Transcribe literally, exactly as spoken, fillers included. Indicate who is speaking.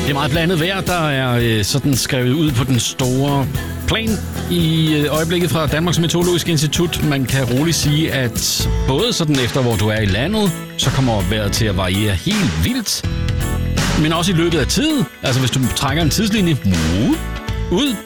Speaker 1: Det er meget blandet vejr, der er øh, sådan skrevet ud på den store plan i øh, øjeblikket fra Danmarks Meteorologiske Institut. Man kan roligt sige, at både sådan efter, hvor du er i landet, så kommer vejret til at variere helt vildt. Men også i løbet af tid. Altså hvis du trækker en tidslinje ud,